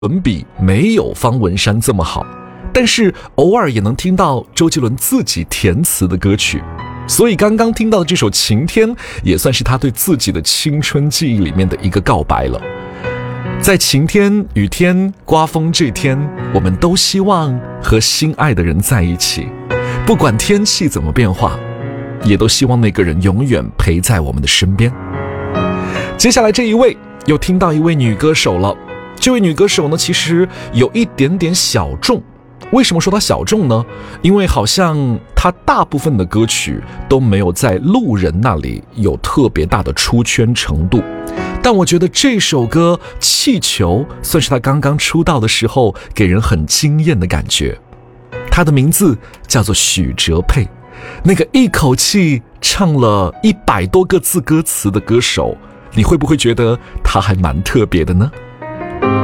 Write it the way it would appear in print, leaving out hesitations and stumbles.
文笔没有方文山这么好，但是偶尔也能听到周杰伦自己填词的歌曲，所以刚刚听到的这首《晴天》也算是他对自己的青春记忆里面的一个告白了。在晴天、雨天、刮风这天，我们都希望和心爱的人在一起，不管天气怎么变化，也都希望那个人永远陪在我们的身边。接下来这一位又听到一位女歌手了，这位女歌手呢，其实有一点点小众。为什么说她小众呢？因为好像她大部分的歌曲都没有在路人那里有特别大的出圈程度，但我觉得这首歌《气球》算是她刚刚出道的时候给人很惊艳的感觉。她的名字叫做许哲佩，那个一口气唱了100多个字歌词的歌手，你会不会觉得她还蛮特别的呢？